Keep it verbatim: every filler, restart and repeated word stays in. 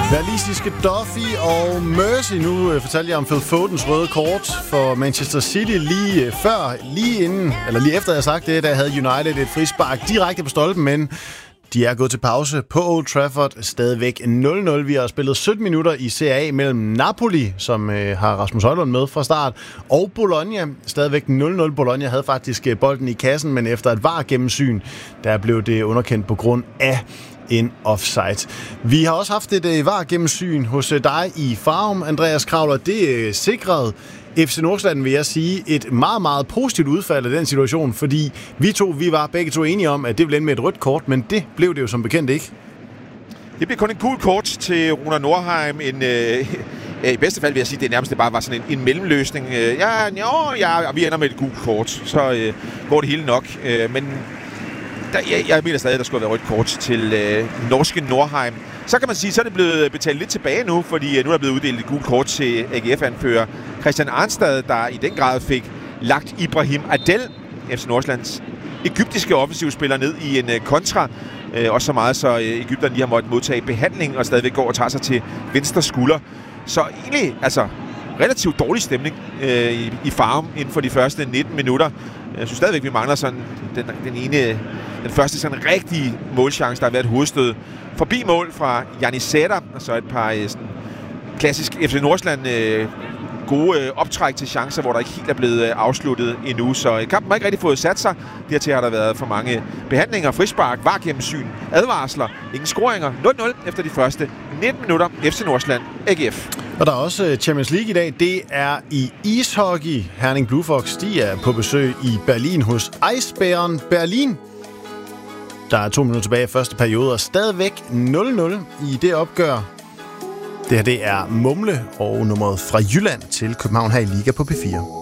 Walisiske Duffy og Mercy. Nu øh, fortalte jeg om Phil Fodens røde kort for Manchester City lige øh, før, lige inden, eller lige efter jeg sagt det, der havde United et frispark direkte på stolpen, men de er gået til pause på Old Trafford, stadigvæk nul nul. Vi har spillet sytten minutter i Serie A mellem Napoli, som øh, har Rasmus Højlund med fra start, og Bologna, stadigvæk nul nul. Bologna havde faktisk øh, bolden i kassen, men efter et V A R-gennemsyn, der blev det underkendt på grund af en offside. Vi har også haft et øh, V A R-gennemsyn hos øh, dig i Farum, Andreas Kravler. Det øh, sikrede F C Nordsjælland, vil jeg sige, et meget, meget positivt udfald af den situation, fordi vi to, vi var begge to enige om, at det ville ende med et rødt kort, men det blev det jo som bekendt ikke. Det blev kun en gul kort til Runar Nordheim. En, øh, I bedste fald vil jeg sige, at det nærmest bare var sådan en, en mellemløsning. Ja, jo, ja, og vi ender med et gult kort, så øh, går det hele nok. Øh, men der, jeg, jeg mener stadig, at der skulle have været rødt kort til øh, norske Nordheim. Så kan man sige, så er det blevet betalt lidt tilbage nu, fordi nu er der blevet uddelt et gult kort til A G F-anfører Christian Arnstad, der i den grad fik lagt Ibrahim Adel, F C Nordsjællands egyptiske offensivspiller, ned i en uh, kontra. Uh, også så meget, så uh, Egypterne lige har måttet modtage behandling og stadigvæk går og tager sig til venstre skulder. Så egentlig, altså, relativt dårlig stemning uh, i, i Farum inden for de første nitten minutter. Jeg synes stadigvæk, vi mangler sådan den, den ene, den første sådan rigtige målchance, der har været et hovedstød forbi mål fra Janis Sætter, og så et par uh, sådan klassisk F C Nordsjælland uh, gode øh, optræk til chancer, hvor der ikke helt er blevet øh, afsluttet endnu. Så øh, kampen har ikke rigtig fået sat sig. Dertil har der været for mange behandlinger, frispark, V A R-gennemsyn, advarsler, ingen scoringer. nul nul efter de første nitten minutter. F C Nordsjælland, A G F. Og der er også Champions League i dag. Det er i ishockey. Herning Blue Fox, de er på besøg i Berlin hos Eisbären Berlin. Der er to minutter tilbage i første periode, og stadigvæk nul nul i det opgør. Det her, det er Mumle og nummeret fra Jylland til København her i Liga på P fire.